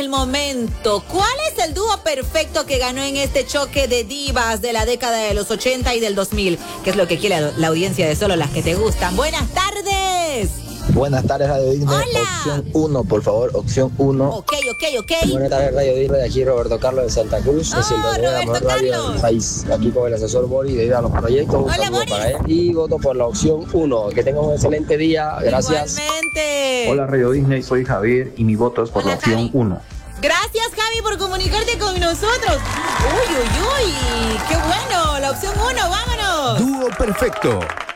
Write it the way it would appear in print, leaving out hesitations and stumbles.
el momento. ¿Cuál es el dúo perfecto que ganó en este choque de divas de la década de los 80 y del 2000? ¿Qué es lo que quiere la audiencia de Solo las que te gustan? Buenas tardes. Buenas tardes, Radio Disney. Hola. Opción 1, por favor, opción 1. Ok. Buenas tardes, Radio Disney. Aquí Roberto Carlos de Santa Cruz. Oh, Es el de la mejor radio Carlos. del país. Aquí con el asesor Boris de ir a los proyectos. Un Hola, saludo Boris. para él. Y voto por la opción 1. Que tengan un excelente día. Gracias. Igualmente. Hola Radio Disney, soy Javier y mi voto es por Hola, la opción Javi. 1. Gracias, Javi, por comunicarte con nosotros. Uy. Qué bueno. La opción 1, vámonos. Dúo perfecto.